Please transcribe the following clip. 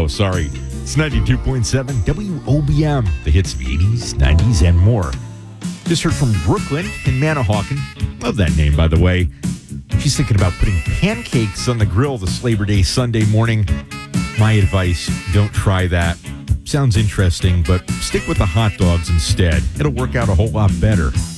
Oh, sorry. It's 92.7 WOBM, the hits of the 80s, 90s, and more. Just heard from Brooklyn in Manahawkin. Love that name, by the way. She's thinking about putting pancakes on the grill this Labor Day Sunday morning. My advice, don't try that. Sounds interesting, but stick with the hot dogs instead. It'll work out a whole lot better.